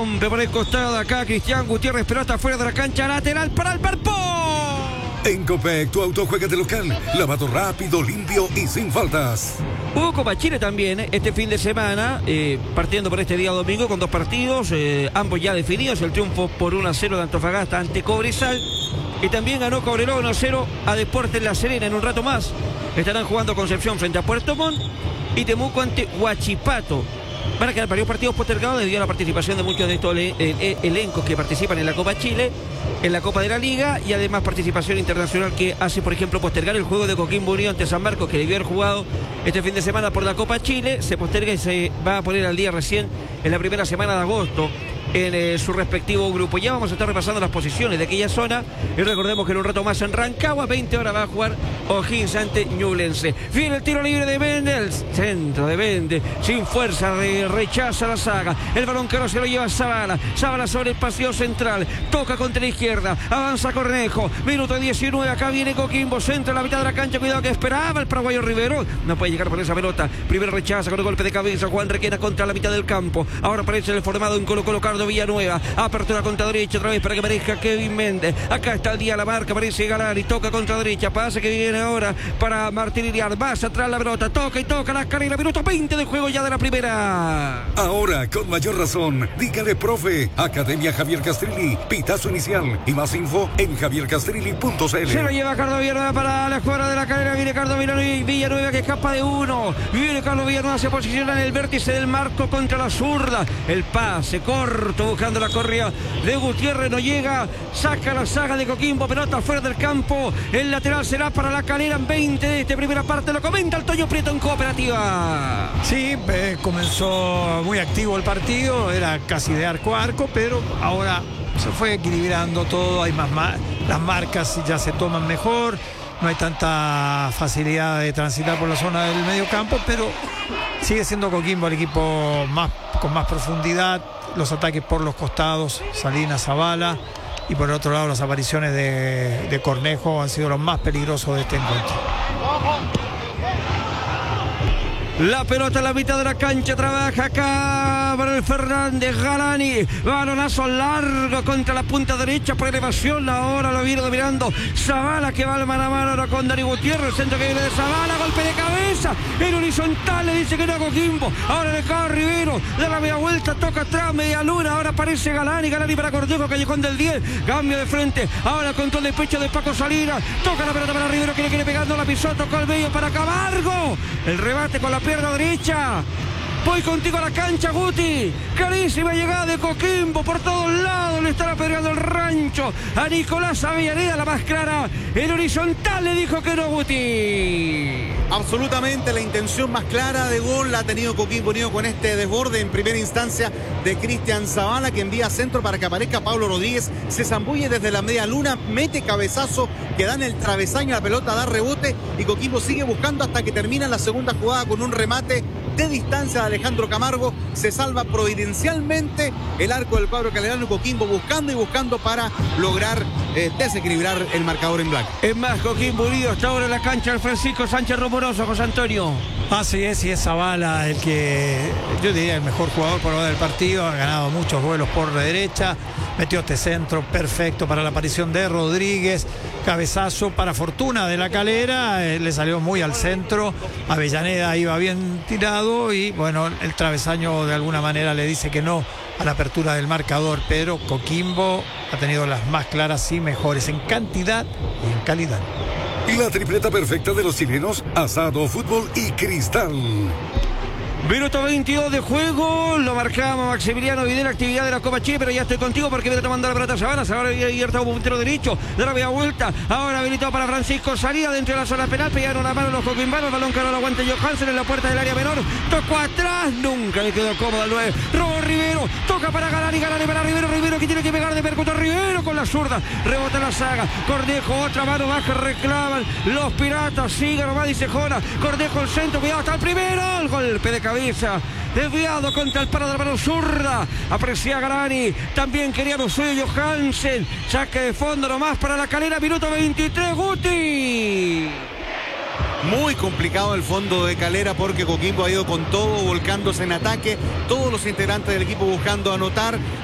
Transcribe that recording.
rompe por el costado acá Cristian Gutiérrez, pelota fuera de la cancha, lateral para el Parpó. En Copec, tu auto juega de local, lavado rápido, limpio y sin faltas. Hubo Copa Chile también este fin de semana, partiendo por este día domingo con dos partidos, ambos ya definidos, el triunfo por 1-0 de Antofagasta ante Cobresal, y también ganó Cobreloa 1-0 a Deportes La Serena. En un rato más estarán jugando Concepción frente a Puerto Montt y Temuco ante Huachipato. Van a quedar varios partidos postergados debido a la participación de muchos de estos elencos que participan en la Copa Chile, en la Copa de la Liga, y además participación internacional que hace, por ejemplo, postergar el juego de Coquimbo Unido ante San Marcos, que debió haber jugado este fin de semana por la Copa Chile. Se posterga y se va a poner al día recién en la primera semana de agosto en su respectivo grupo. Ya vamos a estar repasando las posiciones de aquella zona y recordemos que en un rato más en Rancagua, 20 horas, va a jugar O'Higgins ante Ñublense. Viene el tiro libre de Mendels, centro de Mendels, sin fuerza, rechaza la saga, el balón que no se lo lleva Zavala sobre el pasillo central, toca contra la izquierda, avanza Cornejo, minuto 19, acá viene Coquimbo, centro en la mitad de la cancha, cuidado que esperaba el paraguayo Rivero, no puede llegar por esa pelota, primero rechaza con el golpe de cabeza Juan Requena contra la mitad del campo, ahora aparece el formado en Colo-Colo Cardo Villanueva, apertura contra derecha otra vez para que aparezca Kevin Méndez, acá está el día la marca, aparece Galani, toca contra derecha, pase que viene ahora para Martín Iriar, más atrás la pelota, toca y toca la carrera, minuto 20 de juego ya de la primera. Ahora, con mayor razón, dígale profe, Academia Javier Castrilli, pitazo inicial y más info en javiercastrilli.cl. Se lo lleva Carlos Villanueva para la escuadra de la carrera, viene Carlos Villanueva que escapa de uno, viene Carlos Villanueva, se posiciona en el vértice del marco contra la zurda, el pase corto buscando la correa de Gutiérrez, no llega, saca la saga de Coquimbo, pelota fuera del campo, el lateral será para la Calera en 20 de esta primera parte, lo comenta el Toño Prieto en Cooperativa. Sí, comenzó muy activo el partido, era casi de arco a arco, pero ahora se fue equilibrando todo, hay más las marcas ya se toman mejor, no hay tanta facilidad de transitar por la zona del medio campo, pero sigue siendo Coquimbo el equipo con más profundidad, los ataques por los costados, Salinas, Zavala, y por el otro lado las apariciones de Cornejo han sido los más peligrosos de este encuentro. La pelota en la mitad de la cancha, trabaja acá para el Fernández, Galani, balonazo largo contra la punta derecha por elevación, ahora lo viene dominando Zavala que va al mano a mano ahora con Dani Gutiérrez, el centro que viene de Zavala, golpe de cabeza, en horizontal le dice que no a Coquimbo, ahora le cae Rivero, da la media vuelta, toca atrás, media luna, ahora aparece Galani para Cornejo, callejón del 10, cambio de frente, ahora control de pecho de Paco Salinas, toca la pelota para Rivero que le quiere pegando la pisó, tocó al medio para Camargo, el rebate con la pierna derecha. Voy contigo a la cancha, Guti. Carísima llegada de Coquimbo por todos lados. Le estará pegando el rancho a Nicolás Avellaneda, la más clara. El horizontal le dijo que no, Guti. Absolutamente la intención más clara de gol la ha tenido Coquimbo Unido con este desborde en primera instancia de Cristian Zavala, que envía centro para que aparezca Pablo Rodríguez. Se zambulle desde la media luna, mete cabezazo que da en el travesaño, la pelota da rebote y Coquimbo sigue buscando hasta que termina la segunda jugada con un remate de distancia de Alejandro Camargo. Se salva providencialmente el arco del cuadro calerano, Coquimbo buscando para lograr desequilibrar el marcador en blanco. Es más, Coquimbo Unido está ahora en la cancha el Francisco Sánchez Romoroso, José Antonio. Así es, y es Zavala el que yo diría el mejor jugador por ahora del partido, ha ganado muchos vuelos por la derecha, metió este centro perfecto para la aparición de Rodríguez, cabezazo para fortuna de la Calera, le salió muy al centro, Avellaneda iba bien tirado y bueno, el travesaño de alguna manera le dice que no a la apertura del marcador, pero Coquimbo ha tenido las más claras y mejores en cantidad y en calidad. Y la tripleta perfecta de los chilenos, asado, fútbol y cristal. Minuto 22 de juego, lo marcamos Maximiliano Videla, actividad de la Copa Chile, pero ya estoy contigo porque viene tomando la pelota Zavala viene abierta como puntero derecho, de la media vuelta, ahora habilitado para Francisco, salida dentro de la zona penal, pegaron la mano los coquimbanos, el balón que no lo aguanta Johansen en la puerta del área menor, tocó atrás, nunca le quedó cómodo al 9, robó Rivero, toca para Galani para Rivero que tiene que pegar de percuto, Rivero con la zurda, rebota la saga, Cornejo, otra mano baja, reclaman los piratas, sigue nomás, dice Jona, Cornejo el centro, cuidado, hasta el primero, el golpe de cabeza, desviado contra el paro de la mano zurda, aprecia Galani, también quería lo suyo Johansen, saque de fondo nomás para la Calera, minuto 23, Guti. Muy complicado el fondo de Calera porque Coquimbo ha ido con todo, volcándose en ataque, todos los integrantes del equipo buscando anotar.